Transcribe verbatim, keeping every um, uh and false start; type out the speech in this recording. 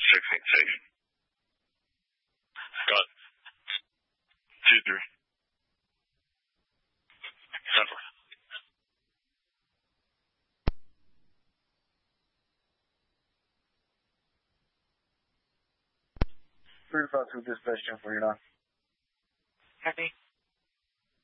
six eight six. Got two three. Central. Three five two dispatch ten for you now. Copy.